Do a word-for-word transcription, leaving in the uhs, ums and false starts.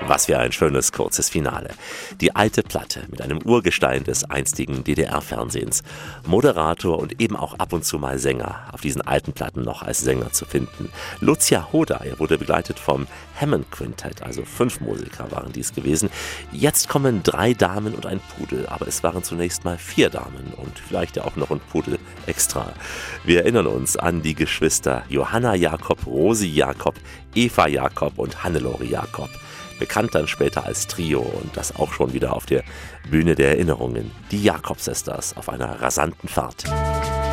Was für ein schönes, kurzes Finale. Die alte Platte mit einem Urgestein des einstigen D D R-Fernsehens. Moderator und eben auch ab und zu mal Sänger. Auf diesen alten Platten noch als Sänger zu finden. Lucia Hoda, er wurde begleitet vom Hammond Quintett, also fünf Musiker waren dies gewesen. Jetzt kommen drei Damen und ein Pudel, aber es waren zunächst mal vier Damen und vielleicht ja auch noch ein Pudel extra. Wir erinnern uns an die Geschwister Johanna Jakob, Rosi Jakob, Eva Jakob und Hannelore Jakob. Bekannt dann später als Trio und das auch schon wieder auf der Bühne der Erinnerungen. Die Jakob Sisters auf einer rasanten Fahrt.